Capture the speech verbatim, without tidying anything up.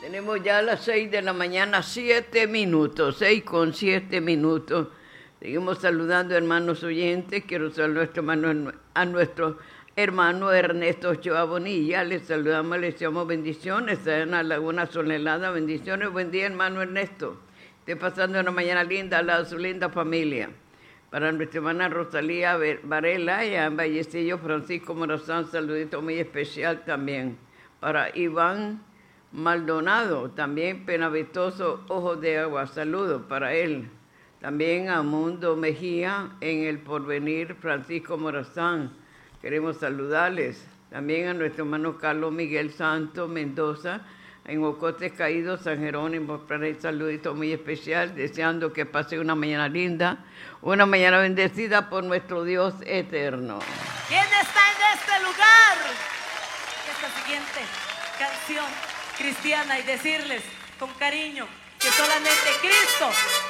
Tenemos ya a las seis de la mañana, siete minutos, seis con siete minutos. Seguimos saludando hermanos oyentes. Quiero saludar a nuestro hermano, a nuestro hermano Ernesto Ochoa Bonilla. Les saludamos, les deseamos bendiciones. Está en la Laguna Solelada, bendiciones. Buen día, hermano Ernesto. Esté pasando una mañana linda al lado de su linda familia. Para nuestra hermana Rosalía Varela y a Vallecillo Francisco Morazán, saludito muy especial también. Para Iván Maldonado, también Penavetoso, Ojos de Agua, saludos para él. También a Mundo Mejía, en El Porvenir, Francisco Morazán, queremos saludarles. También a nuestro hermano Carlos Miguel Santos Mendoza, en Ocotes Caído, San Jerónimo, para el saludito muy especial, deseando que pase una mañana linda, una mañana bendecida por nuestro Dios eterno. ¿Quién está en este lugar? Esta siguiente canción cristiana y decirles con cariño que solamente Cristo